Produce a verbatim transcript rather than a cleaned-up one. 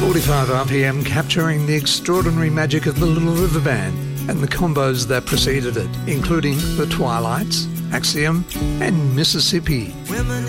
forty-five R P M, capturing the extraordinary magic of the Little River Band and the combos that preceded it, including The Twilights, Axiom and Mississippi. Women